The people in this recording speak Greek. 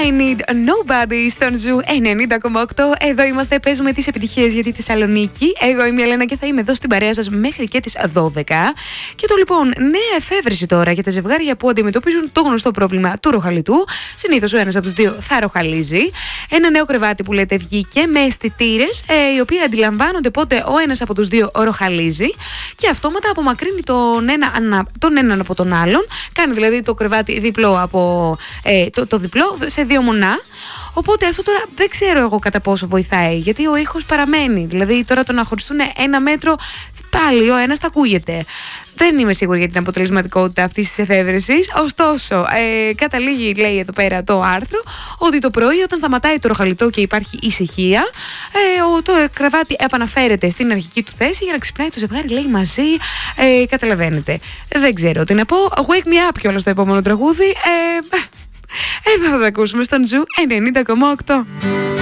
I Need Nobody στον Ζου 90,8. Εδώ είμαστε, παίζουμε τις επιτυχίες για τη Θεσσαλονίκη. Εγώ είμαι η Ελένα και θα είμαι εδώ στην παρέα σας μέχρι και τις 12. Και το λοιπόν, νέα εφεύρεση τώρα για τα ζευγάρια που αντιμετωπίζουν το γνωστό πρόβλημα του ροχαλιτού. Συνήθως ο ένας από τους δύο θα ροχαλίζει. Ένα νέο κρεβάτι που λέτε βγήκε με αισθητήρες, οι οποίοι αντιλαμβάνονται πότε ο ένας από τους δύο ροχαλίζει και αυτόματα απομακρύνει τον έναν από τον άλλον. Κάνει δηλαδή το κρεβάτι διπλό από το διπλό σε δύο μονά. Οπότε αυτό τώρα δεν ξέρω εγώ κατά πόσο βοηθάει, γιατί ο ήχος παραμένει. Δηλαδή τώρα το να χωριστούν 1 μέτρο, πάλι ο ένας θα ακούγεται. Δεν είμαι σίγουρη για την αποτελεσματικότητα αυτής της εφεύρεσης. Ωστόσο, καταλήγει, λέει εδώ πέρα το άρθρο, ότι το πρωί όταν σταματάει το ροχαλιτό και υπάρχει ησυχία, το κρεβάτι επαναφέρεται στην αρχική του θέση για να ξυπνάει το ζευγάρι, λέει, μαζί. Καταλαβαίνετε. Δεν ξέρω τι να πω. Wake me up κιόλας το επόμενο τραγούδι. Εδώ θα τα ακούσουμε στον Ζου 90,8.